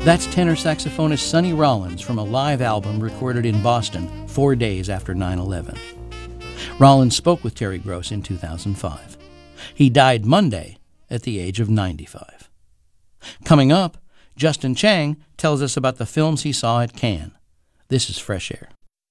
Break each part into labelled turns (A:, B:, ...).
A: That's tenor saxophonist Sonny Rollins from a live album recorded in Boston 4 days after 9/11. Rollins spoke with Terry Gross in 2005. He died Monday at the age of 95. Coming up, Justin Chang tells us about the films he saw at Cannes. This is Fresh Air.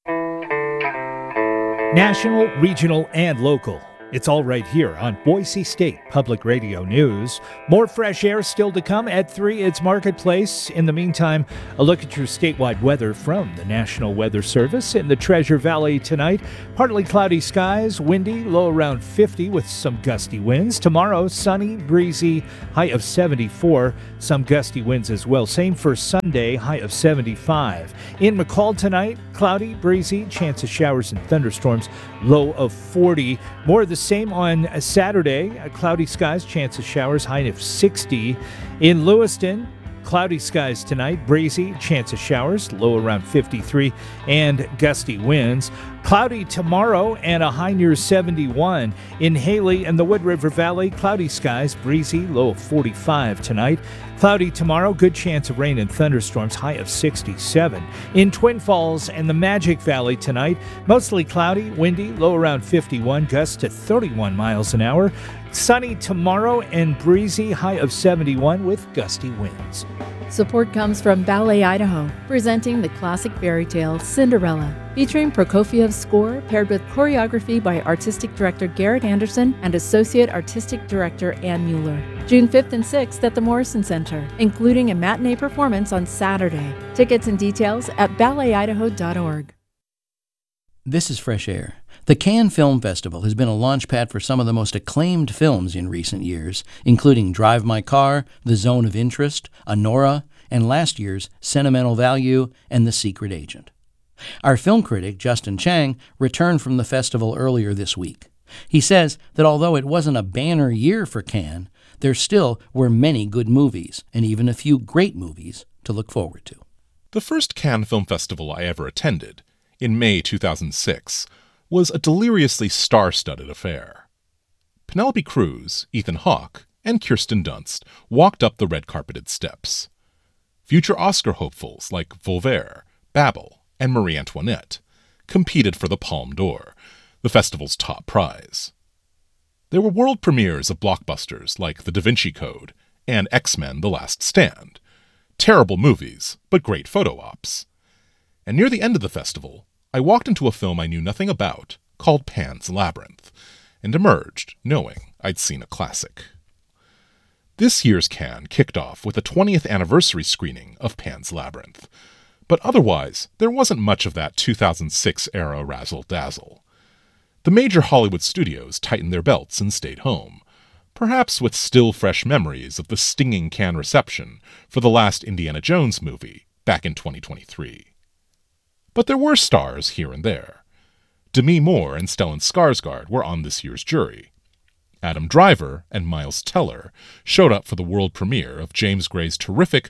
B: National, regional, and local. It's all right here on Boise State Public Radio News. More Fresh Air still to come at 3. It's Marketplace. In the meantime, a look at your statewide weather from the National Weather Service. In the Treasure Valley tonight, partly cloudy skies, windy, low around 50 with some gusty winds. Tomorrow, sunny, breezy, high of 74, some gusty winds as well. Same for Sunday, high of 75. In McCall tonight, cloudy, breezy, chance of showers and thunderstorms, low of 40. More of the same on Saturday, cloudy skies, chance of showers, high of 60. In Lewiston, cloudy skies tonight, breezy, chance of showers, low around 53, and gusty winds. Cloudy tomorrow and a high near 71. In Haley and the Wood River Valley, cloudy skies, breezy, low of 45 tonight. Cloudy tomorrow, good chance of rain and thunderstorms, high of 67. In Twin Falls and the Magic Valley tonight, mostly cloudy, windy, low around 51, gusts to 31 miles an hour. Sunny tomorrow and breezy, high of 71 with gusty winds.
C: Support comes from Ballet Idaho, presenting the classic fairy tale Cinderella, featuring Prokofiev's score paired with choreography by Artistic Director Garrett Anderson and Associate Artistic Director Ann Mueller. June 5th and 6th at the Morrison Center, including a matinee performance on Saturday. Tickets and details at balletidaho.org.
A: This is Fresh Air. The Cannes Film Festival has been a launchpad for some of the most acclaimed films in recent years, including Drive My Car, The Zone of Interest, Anora, and last year's Sentimental Value and The Secret Agent. Our film critic, Justin Chang, returned from the festival earlier this week. He says that although it wasn't a banner year for Cannes, there still were many good movies, and even a few great movies to look forward to.
D: The first Cannes Film Festival I ever attended, in May 2006, was a deliriously star-studded affair. Penelope Cruz, Ethan Hawke, and Kirsten Dunst walked up the red-carpeted steps. Future Oscar hopefuls like Volver, Babel, and Marie Antoinette competed for the Palme d'Or, the festival's top prize. There were world premieres of blockbusters like The Da Vinci Code and X-Men: The Last Stand. Terrible movies, but great photo ops. And near the end of the festival, I walked into a film I knew nothing about, called Pan's Labyrinth, and emerged knowing I'd seen a classic. This year's Cannes kicked off with a 20th anniversary screening of Pan's Labyrinth, but otherwise there wasn't much of that 2006-era razzle-dazzle. The major Hollywood studios tightened their belts and stayed home, perhaps with still fresh memories of the stinging Cannes reception for the last Indiana Jones movie back in 2023. But there were stars here and there. Demi Moore and Stellan Skarsgård were on this year's jury. Adam Driver and Miles Teller showed up for the world premiere of James Gray's terrific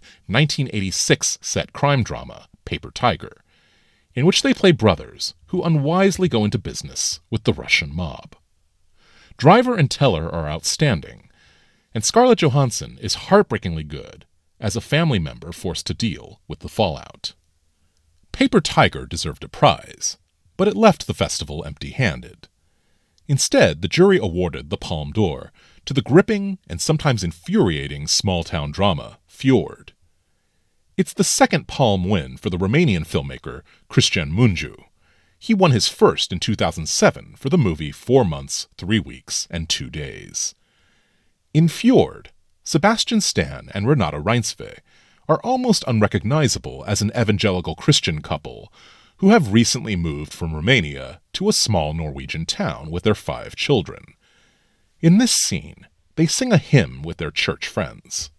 D: 1986 set crime drama, Paper Tiger, in which they play brothers who unwisely go into business with the Russian mob. Driver and Teller are outstanding, and Scarlett Johansson is heartbreakingly good as a family member forced to deal with the fallout. Paper Tiger deserved a prize, but it left the festival empty-handed. Instead, the jury awarded the Palme d'Or to the gripping and sometimes infuriating small-town drama, Fjord. It's the second Palme win for the Romanian filmmaker Cristian Mungiu. He won his first in 2007 for the movie 4 Months, 3 Weeks, and 2 Days. In Fjord, Sebastian Stan and Renata Reinsve are almost unrecognizable as an evangelical Christian couple who have recently moved from Romania to a small Norwegian town with their 5 children. In this scene, they sing a hymn with their church friends.